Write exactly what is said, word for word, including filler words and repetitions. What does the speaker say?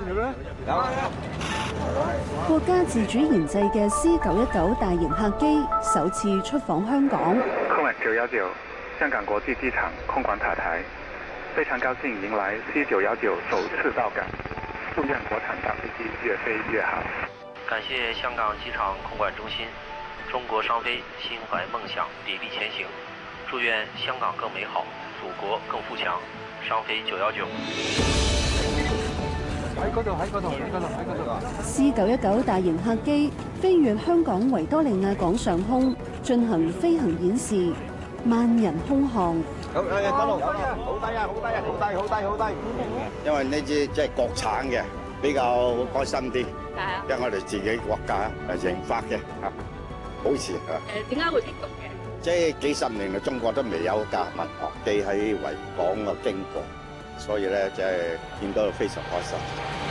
國家自主研製嘅 C 九一九大型客機首次出訪香港。 空管九一九，香港國際機場空管塔台，非常高興迎來 C 九一九首次到港，祝願國產大飛機越飛越好。 感謝香港機場空管中心，中國商飛心懷夢想，砥礪前行。祝願香港更美好，祖國更富強。商飛九一九。 喺嗰度，喺嗰度，喺嗰度，喺嗰度。 C 九一九大型客機飛越香港維多利亞港上空，進行飛行演示，萬人空巷。 好，誒，嗰度，好低啊，好低啊，好低，好低，好低。因為呢支即係國產嘅，比較開心啲。 係啊。 因為我哋自己國家誒研發嘅，嚇，好似嚇。 誒，點解會激動嘅？ 即係幾十年嚟，中國都未有架民航機喺維港嘅經過，所以咧即係見到非常開心。